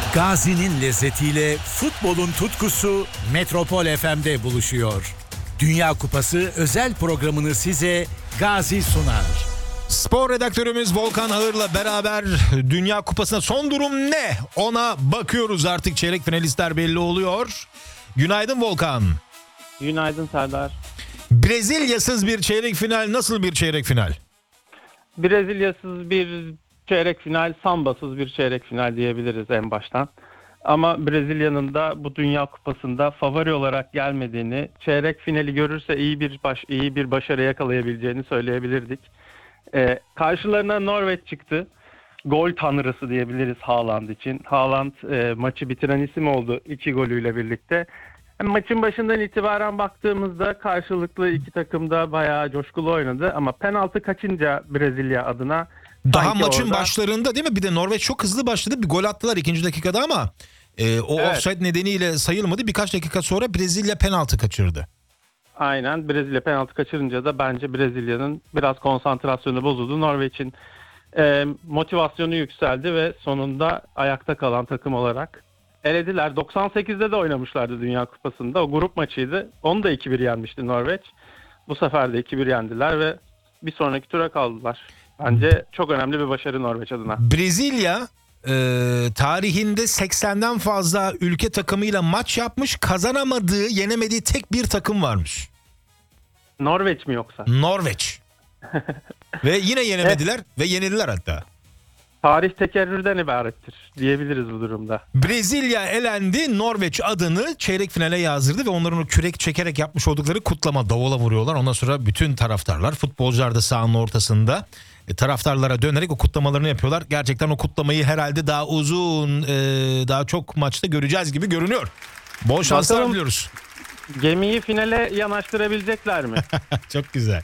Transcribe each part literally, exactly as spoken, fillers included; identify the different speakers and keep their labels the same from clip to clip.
Speaker 1: Gazi'nin lezzetiyle futbolun tutkusu Metropol F M'de buluşuyor. Dünya Kupası özel programını size Gazi sunar.
Speaker 2: Spor redaktörümüz Volkan Ağır'la beraber Dünya Kupası'na son durum ne? Ona bakıyoruz, artık çeyrek finalistler belli oluyor. Günaydın Volkan.
Speaker 3: Günaydın Serdar.
Speaker 2: Brezilyasız bir çeyrek final nasıl bir çeyrek final?
Speaker 3: Brezilyasız bir çeyrek final, sambasız bir çeyrek final diyebiliriz en baştan. Ama Brezilya'nın da bu Dünya Kupası'nda favori olarak gelmediğini, çeyrek finali görürse iyi bir baş, iyi bir başarı yakalayabileceğini söyleyebilirdik. Ee, karşılarına Norveç çıktı. Gol tanrısı diyebiliriz Haaland için. Haaland e, maçı bitiren isim oldu iki golüyle birlikte. Maçın başından itibaren baktığımızda karşılıklı iki takım da bayağı coşkulu oynadı. Ama penaltı kaçınca Brezilya adına...
Speaker 2: Daha maçın
Speaker 3: orada...
Speaker 2: başlarında değil mi? Bir de Norveç çok hızlı başladı. Bir gol attılar ikinci dakikada ama e, o evet. offside nedeniyle sayılmadı. Birkaç dakika sonra Brezilya penaltı kaçırdı.
Speaker 3: Aynen, Brezilya penaltı kaçırınca da bence Brezilya'nın biraz konsantrasyonu bozuldu. Norveç'in e, motivasyonu yükseldi ve sonunda ayakta kalan takım olarak elediler. doksan sekizde de oynamışlardı Dünya Kupası'nda. O grup maçıydı. Onu da iki bir yenmişti Norveç. Bu sefer de iki bir yendiler ve bir sonraki tura kaldılar. Bence çok önemli bir başarı Norveç adına.
Speaker 2: Brezilya e, tarihinde seksenden fazla ülke takımıyla maç yapmış, kazanamadığı, yenemediği tek bir takım varmış.
Speaker 3: Norveç mi yoksa?
Speaker 2: Norveç. Ve yine yenemediler evet. Ve yenildiler hatta.
Speaker 3: Tarih tekerrürden ibarettir diyebiliriz bu durumda.
Speaker 2: Brezilya elendi, Norveç adını çeyrek finale yazdırdı ve onların o kürek çekerek yapmış oldukları kutlama, davula vuruyorlar. Ondan sonra bütün taraftarlar, futbolcular da sahanın ortasında e, taraftarlara dönerek o kutlamalarını yapıyorlar. Gerçekten o kutlamayı herhalde daha uzun, e, daha çok maçta göreceğiz gibi görünüyor. Bol şanslar Bakalım, diliyoruz.
Speaker 3: Gemiyi finale yanaştırabilecekler mi?
Speaker 2: Çok güzel.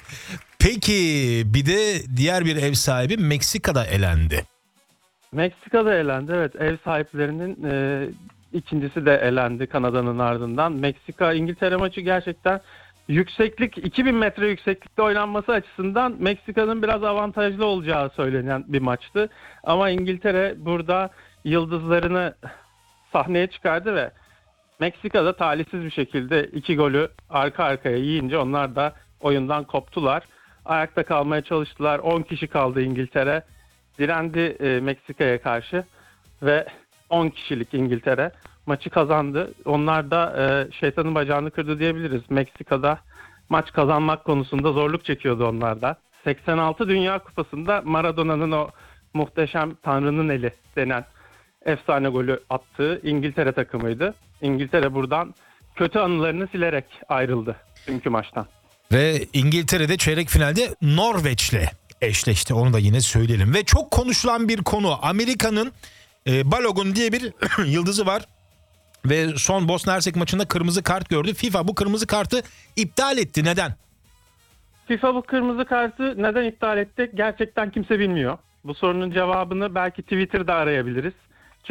Speaker 2: Peki bir de diğer bir ev sahibi Meksika'da elendi.
Speaker 3: Meksika'da elendi, evet. Ev sahiplerinin e, ikincisi de elendi Kanada'nın ardından. Meksika-İngiltere maçı gerçekten yükseklik, iki bin metre yükseklikte oynanması açısından Meksika'nın biraz avantajlı olacağı söylenen bir maçtı. Ama İngiltere burada yıldızlarını sahneye çıkardı ve Meksika'da talihsiz bir şekilde iki golü arka arkaya yiyince onlar da oyundan koptular. Ayakta kalmaya çalıştılar. on kişi kaldı İngiltere. Direndi e, Meksika'ya karşı ve on kişilik İngiltere maçı kazandı. Onlar da e, şeytanın bacağını kırdı diyebiliriz. Meksika'da maç kazanmak konusunda zorluk çekiyordu onlar da. seksen altı Dünya Kupası'nda Maradona'nın o muhteşem Tanrı'nın eli denen efsane golü attığı İngiltere takımıydı. İngiltere buradan kötü anılarını silerek ayrıldı dünkü maçtan.
Speaker 2: Ve İngiltere'de çeyrek finalde Norveç'le eşleşti, onu da yine söyleyelim. Ve çok konuşulan bir konu, Amerika'nın e, Balogun diye bir yıldızı var ve son Bosna Hersek maçında kırmızı kart gördü. FIFA bu kırmızı kartı iptal etti. Neden?
Speaker 3: FIFA bu kırmızı kartı neden iptal etti? Gerçekten kimse bilmiyor. Bu sorunun cevabını belki Twitter'da arayabiliriz.